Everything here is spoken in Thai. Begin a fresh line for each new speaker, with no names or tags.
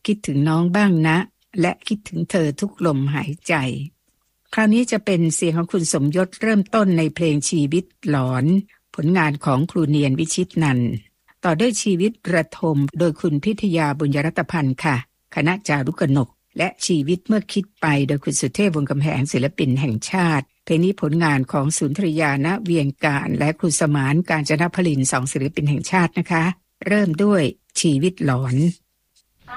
คิดถึงน้องบ้างนะและคิดถึงเธอทุกลมหายใจคราวนี้จะเป็นเสียงของคุณสมยศเริ่มต้นในเพลงชีวิตหลอนผลงานของครูเนียนวิชิตนันท์ต่อด้วยชีวิตระทมโดยคุณพิทยาบุญยรัตพันธ์ค่ะคณะจารุกนกและชีวิตเมื่อคิดไปโดยคุณสุเทพวงศ์กำแหงศิลปินแห่งชาติเพลงนี้ผลงานของสุนทรียาณเวียงการและครูสมานกาญจนพลิน2ศิลปินแห่งชาตินะคะเริ่มด้วยชีวิตหลอน